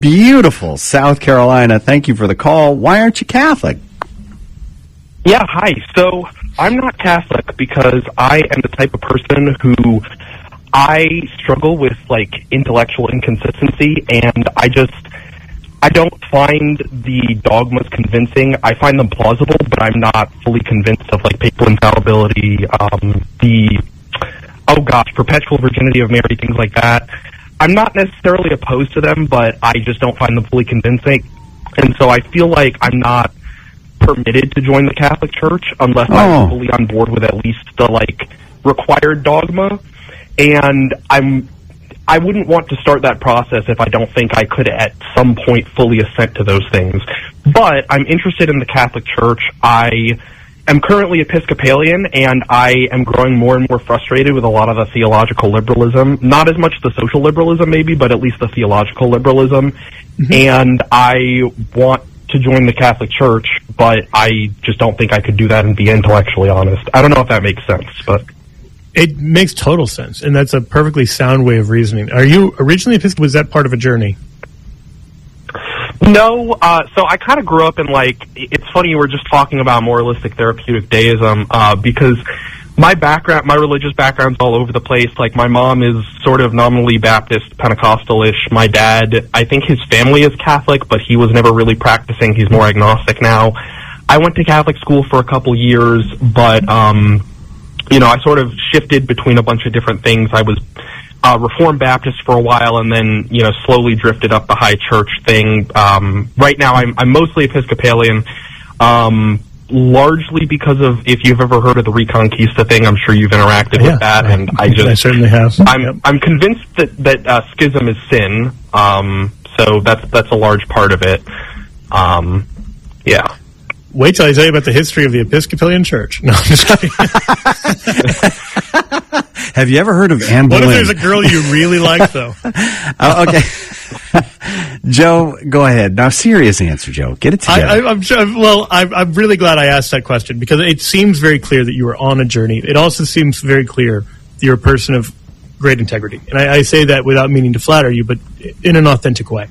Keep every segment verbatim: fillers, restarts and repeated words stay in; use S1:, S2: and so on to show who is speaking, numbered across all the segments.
S1: beautiful South Carolina. Thank you for the call. Why aren't you Catholic?
S2: Yeah, hi. So I'm not Catholic because I am the type of person who I struggle with, like, intellectual inconsistency, and I just, I don't find the dogmas convincing. I find them plausible, but I'm not fully convinced of, like, papal infallibility, um, the, oh gosh, perpetual virginity of Mary, things like that. I'm not necessarily opposed to them, but I just don't find them fully convincing. And so I feel like I'm not permitted to join the Catholic Church unless oh. I'm fully on board with at least the, like, required dogma. And I'm, I wouldn't want to start that process if I don't think I could at some point fully assent to those things. But I'm interested in the Catholic Church. I am currently Episcopalian, and I am growing more and more frustrated with a lot of the theological liberalism. Not as much the social liberalism, maybe, but at least the theological liberalism. Mm-hmm. And I want to join the Catholic Church, but I just don't think I could do that and be intellectually honest. I don't know if that makes sense, but...
S3: It makes total sense, and that's a perfectly sound way of reasoning. Are you originally Episcopal? Was that part of a journey?
S2: No, uh, so I kind of grew up in, like, it's funny you were just talking about moralistic therapeutic deism, uh, because my background, my religious background's all over the place. Like, my mom is sort of nominally Baptist, Pentecostal-ish. My dad, I think his family is Catholic, but he was never really practicing. He's more agnostic now. I went to Catholic school for a couple years, but, um... you know, I sort of shifted between a bunch of different things. I was uh, Reformed Baptist for a while, and then, you know, slowly drifted up the high church thing. Um, right now, I'm, I'm mostly Episcopalian, um, largely because of, if you've ever heard of the Reconquista thing, I'm sure you've interacted
S3: yeah,
S2: with that,
S3: I,
S2: and I just...
S3: I certainly have.
S2: I'm,
S3: yep.
S2: I'm convinced that, that uh, schism is sin, um, so that's, that's a large part of it. Um, yeah.
S3: Wait till I tell you about the history of the Episcopalian Church. No, I'm just kidding.
S1: Have you ever heard of Anne Boleyn?
S3: What if there's a girl you really like, though?
S1: uh, okay. Joe, go ahead. Now, serious answer, Joe. Get it together.
S3: I, I, I'm sure, well, I'm, I'm really glad I asked that question, because it seems very clear that you were on a journey. It also seems very clear that you're a person of great integrity. And I, I say that without meaning to flatter you, but in an authentic way.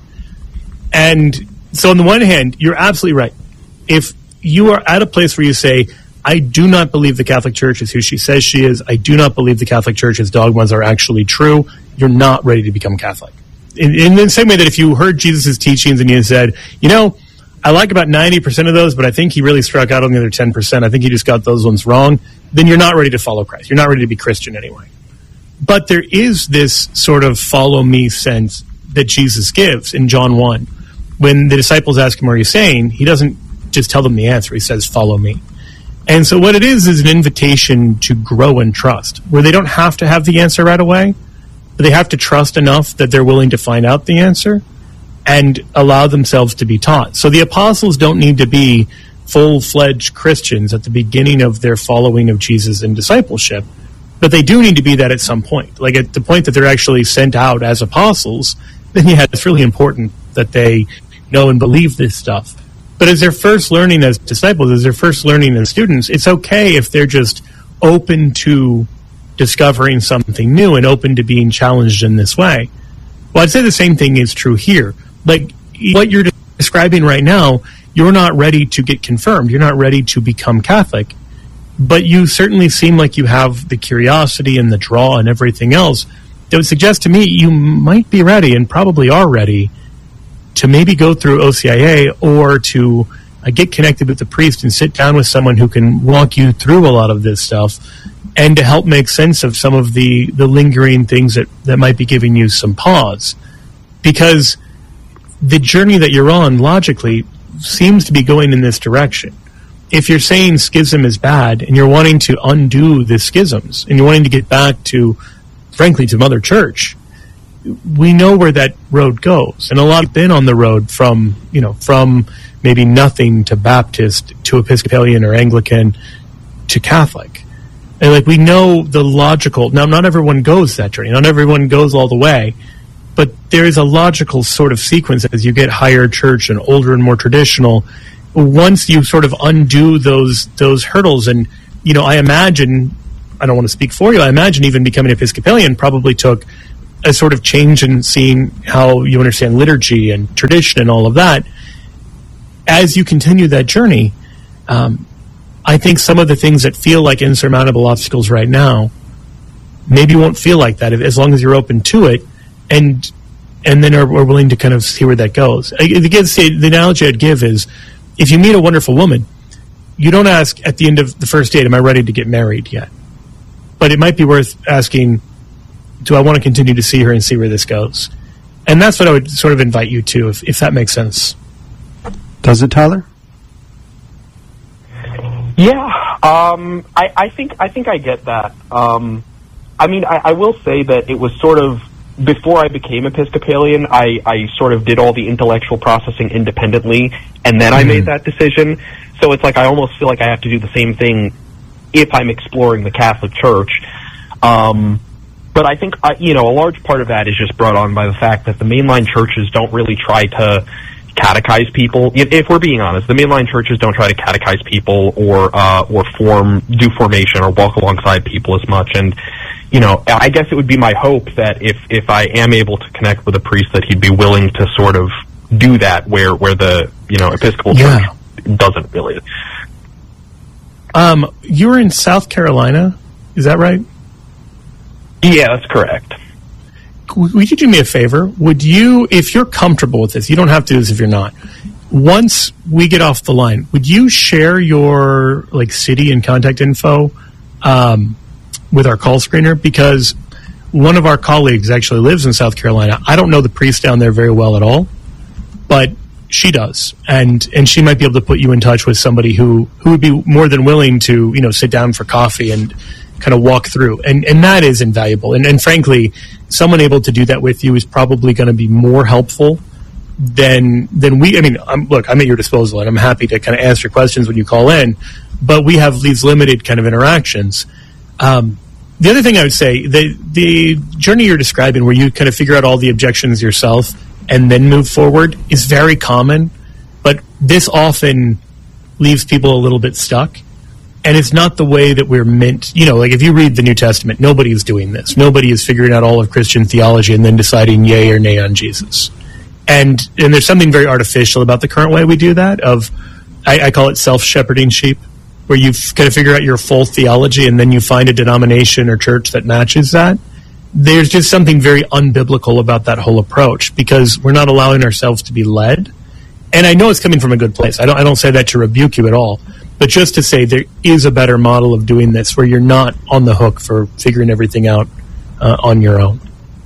S3: And so on the one hand, you're absolutely right. If you are at a place where you say, I do not believe the Catholic Church is who she says she is, I do not believe the Catholic Church's dogmas are actually true, you're not ready to become Catholic. In, in the same way that if you heard Jesus' teachings and you said, you know, I like about ninety percent of those, but I think he really struck out on the other ten percent, I think he just got those ones wrong, then you're not ready to follow Christ. You're not ready to be Christian anyway. But there is this sort of follow me sense that Jesus gives in John one. When the disciples ask him, what are you saying? He doesn't just tell them the answer. He says, follow me. And so what it is is an invitation to grow and trust, where they don't have to have the answer right away, but they have to trust enough that they're willing to find out the answer and allow themselves to be taught. So the apostles don't need to be full-fledged Christians at the beginning of their following of Jesus and discipleship, but they do need to be that at some point. Like at the point that they're actually sent out as apostles, then yeah, it's really important that they know and believe this stuff. But as they're first learning as disciples, as they're first learning as students, it's okay if they're just open to discovering something new and open to being challenged in this way. Well, I'd say the same thing is true here. Like, what you're describing right now, you're not ready to get confirmed. You're not ready to become Catholic. But you certainly seem like you have the curiosity and the draw and everything else that would suggest to me you might be ready and probably are ready to maybe go through O C I A or to uh, get connected with the priest and sit down with someone who can walk you through a lot of this stuff and to help make sense of some of the, the lingering things that, that might be giving you some pause. Because the journey that you're on, logically, seems to be going in this direction. If you're saying schism is bad and you're wanting to undo the schisms and you're wanting to get back to, frankly, to Mother Church, we know where that road goes. And a lot have been on the road from, you know, from maybe nothing to Baptist to Episcopalian or Anglican to Catholic. And like, we know the logical, now not everyone goes that journey, not everyone goes all the way, but there is a logical sort of sequence as you get higher church and older and more traditional. Once you sort of undo those, those hurdles, and, you know, I imagine, I don't want to speak for you, I imagine even becoming Episcopalian probably took a sort of change in seeing how you understand liturgy and tradition and all of that, as you continue that journey, um, I think some of the things that feel like insurmountable obstacles right now maybe won't feel like that as long as you're open to it, and and then are, are willing to kind of see where that goes. I, the, the analogy I'd give is, if you meet a wonderful woman, you don't ask at the end of the first date, am I ready to get married yet? But it might be worth asking, do I want to continue to see her and see where this goes? And that's what I would sort of invite you to, if, if that makes sense.
S1: Does it, Tyler?
S2: Yeah, um, I, I think I think I get that. Um, I mean, I, I will say that it was sort of, before I became Episcopalian, I, I sort of did all the intellectual processing independently, and then mm-hmm. I made that decision. So it's like I almost feel like I have to do the same thing if I'm exploring the Catholic Church. Um, but I think, uh, you know, a large part of that is just brought on by the fact that the mainline churches don't really try to catechize people. If, if we're being honest, the mainline churches don't try to catechize people or uh, or form do formation or walk alongside people as much. And you know, I guess it would be my hope that if if I am able to connect with a priest, that he'd be willing to sort of do that where where the you know Episcopal
S3: yeah.
S2: Church doesn't really.
S3: Um, you're in South Carolina, is that right?
S2: Yeah, that's correct.
S3: Would you do me a favor? Would you, if you're comfortable with this, you don't have to do this if you're not. Once we get off the line, would you share your like city and contact info um, with our call screener? Because one of our colleagues actually lives in South Carolina. I don't know the priest down there very well at all, but she does, and and she might be able to put you in touch with somebody who who would be more than willing to you know sit down for coffee and kind of walk through, and and that is invaluable. And and frankly, someone able to do that with you is probably going to be more helpful than than we. I mean, I'm, look, I'm at your disposal, and I'm happy to kind of answer questions when you call in. But we have these limited kind of interactions. Um, the other thing I would say, the the journey you're describing, where you kind of figure out all the objections yourself and then move forward, is very common. But this often leaves people a little bit stuck. And it's not the way that we're meant, you know, like if you read the New Testament, nobody is doing this. Nobody is figuring out all of Christian theology and then deciding yay or nay on Jesus. And and there's something very artificial about the current way we do that, of, I, I call it self-shepherding sheep, where you kind of figure out your full theology and then you find a denomination or church that matches that. There's just something very unbiblical about that whole approach, because we're not allowing ourselves to be led. And I know it's coming from a good place. I don't I don't say that to rebuke you at all. But just to say there is a better model of doing this where you're not on the hook for figuring everything out uh, on your own.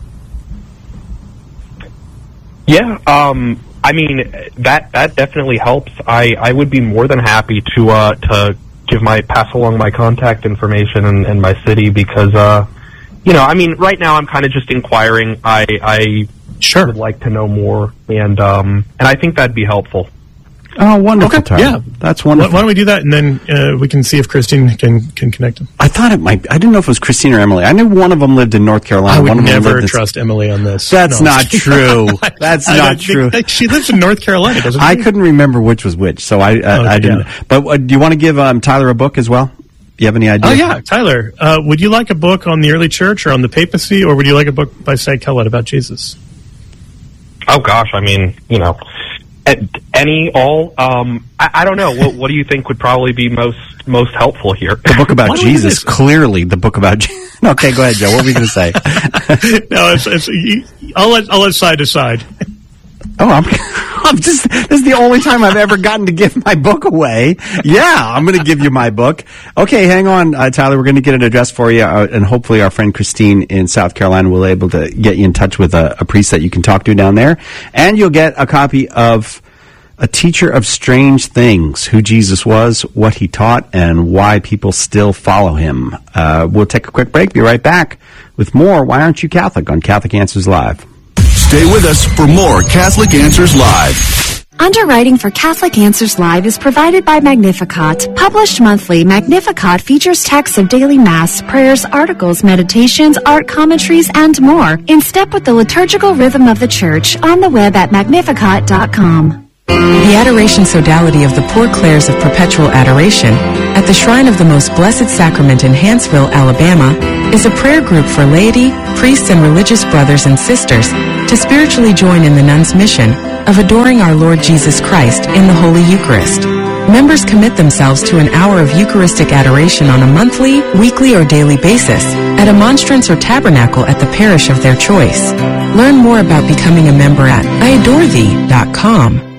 S2: Yeah, um, I mean, that that definitely helps. I, I would be more than happy to uh, to give my pass along my contact information and, and my city, because, uh, you know, I mean, right now I'm kind of just inquiring. I, I
S3: sure.
S2: would like to know more, and um, and I think that'd be helpful.
S1: Oh, wonderful,
S3: okay.
S1: Tyler.
S3: Yeah,
S1: that's wonderful.
S3: Why don't we do that, and then uh, we can see if Christine can can connect them.
S1: I thought it might. I didn't know if it was Christine or Emily. I knew one of them lived in North Carolina.
S3: I would
S1: one of them
S3: never
S1: lived in...
S3: trust Emily on this.
S1: That's
S3: no.
S1: not true. That's
S3: I,
S1: not
S3: I,
S1: true.
S3: They, she lives in North Carolina, doesn't she?
S1: I couldn't remember which was which, so I uh,
S3: okay,
S1: I didn't.
S3: yeah.
S1: But uh, do you want to give um, Tyler a book as well? Do you have any idea?
S3: Oh yeah, Tyler. Uh, would you like a book on the early church or on the papacy, or would you like a book by Cy Kellett about Jesus?
S2: Oh gosh, I mean, you know. Any, all, um, I, I don't know. What, what do you think would probably be most most helpful here?
S1: The book about Jesus, clearly the book about Jesus. Okay, go ahead, Joe. What were you going to say?
S3: no, it's, it's, I'll let I'll let side decide.
S1: Oh, I'm, I'm just, this is the only time I've ever gotten to give my book away. Yeah, I'm going to give you my book. Okay, hang on, uh, Tyler. We're going to get an address for you, uh, and hopefully our friend Christine in South Carolina will be able to get you in touch with a, a priest that you can talk to down there. And you'll get a copy of A Teacher of Strange Things, Who Jesus Was, What He Taught, and Why People Still Follow Him. Uh, we'll take a quick break, be right back with more Why Aren't You Catholic on Catholic Answers Live.
S4: Stay with us for more Catholic Answers Live.
S5: Underwriting for Catholic Answers Live is provided by Magnificat. Published monthly, Magnificat features texts of daily Mass, prayers, articles, meditations, art commentaries, and more, in step with the liturgical rhythm of the Church, on the web at magnificat dot com.
S6: The Adoration Sodality of the Poor Clares of Perpetual Adoration at the Shrine of the Most Blessed Sacrament in Hanceville, Alabama, is a prayer group for laity, priests, and religious brothers and sisters to spiritually join in the nuns' mission of adoring our Lord Jesus Christ in the Holy Eucharist. Members commit themselves to an hour of Eucharistic adoration on a monthly, weekly, or daily basis at a monstrance or tabernacle at the parish of their choice. Learn more about becoming a member at I adore thee dot com.